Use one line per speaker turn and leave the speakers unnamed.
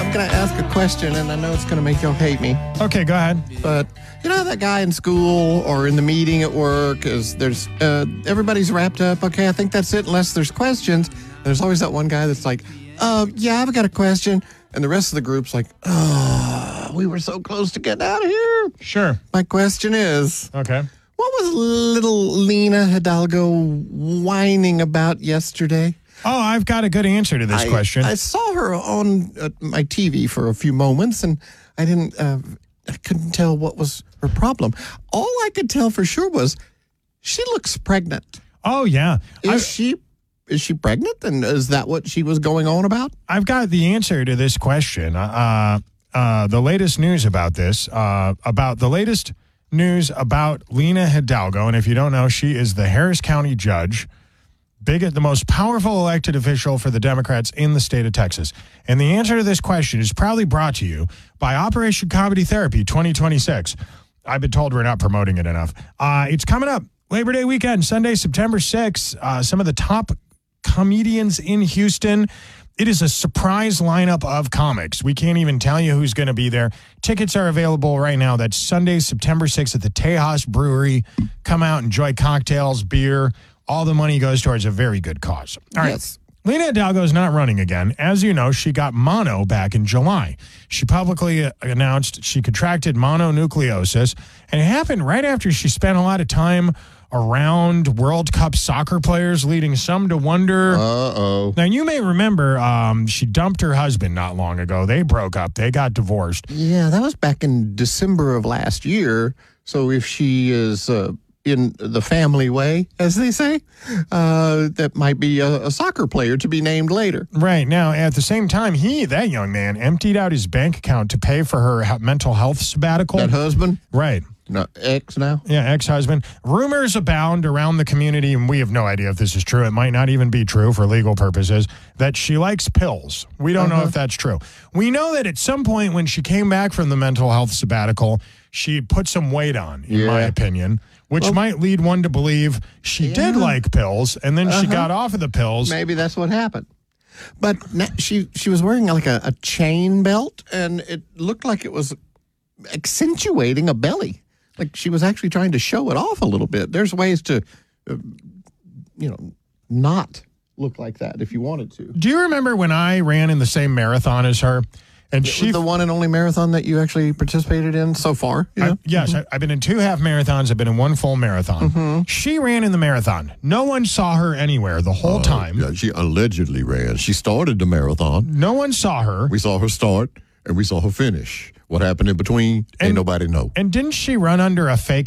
going to ask a question, and I know it's going to make y'all hate me.
Okay, go ahead.
But you know how that guy in school or in the meeting at work is there's everybody's wrapped up. Okay, I think that's it unless there's questions. There's always that one guy that's like, yeah, I've got a question. And the rest of the group's like, we were so close to getting out of here.
Sure.
My question is,
Okay.
what was little Lena Hidalgo whining about yesterday?
Oh, I've got a good answer to this question.
I saw her on my TV for a few moments, and I couldn't tell what was her problem. All I could tell for sure was she looks pregnant.
Oh, yeah.
Is she pregnant? And is that what she was going on about?
I've got the answer to this question. The latest news about this, about Lena Hidalgo. And if you don't know, she is the Harris County judge, the most powerful elected official for the Democrats in the state of Texas. And the answer to this question is proudly brought to you by Operation Comedy Therapy 2026. I've been told we're not promoting it enough. It's coming up Labor Day weekend, Sunday, September 6th. Some of the top comedians in Houston. It is a surprise lineup of comics. We can't even tell you who's going to be there. Tickets are available right now. That's Sunday, September 6th at the Tejas Brewery. Come out, enjoy cocktails, beer. All the money goes towards a very good cause. All right.
Yes.
Lena Hidalgo is not running again. As you know, she got mono back in July. She publicly announced she contracted mononucleosis, and it happened right after she spent a lot of time around World Cup soccer players, leading some to wonder.
Uh-oh.
Now, you may remember she dumped her husband not long ago. They broke up. They got divorced.
Yeah, that was back in December of last year. So if she is in the family way, as they say, that might be a soccer player to be named later.
Right. Now, at the same time, that young man, emptied out his bank account to pay for her mental health sabbatical.
That husband?
Right.
No, ex now?
Yeah, ex-husband. Rumors abound around the community, and we have no idea if this is true. It might not even be true for legal purposes, that she likes pills. We don't know if that's true. We know that at some point when she came back from the mental health sabbatical, she put some weight on, in my opinion, which might lead one to believe she did like pills, and then she got off of the pills.
Maybe that's what happened. But she was wearing like a chain belt, and it looked like it was accentuating a belly. Like she was actually trying to show it off a little bit. There's ways to, not look like that if you wanted to.
Do you remember when I ran in the same marathon as her? And
she the one and only marathon that you actually participated in so far?
Yes, I've been in 2 half marathons. I've been in 1 full marathon. She ran in the marathon. No one saw her anywhere the whole time.
Yeah, she allegedly ran. She started the marathon.
No one saw her.
We saw her start, and we saw her finish. What happened in between, ain't nobody know.
And didn't she run under a fake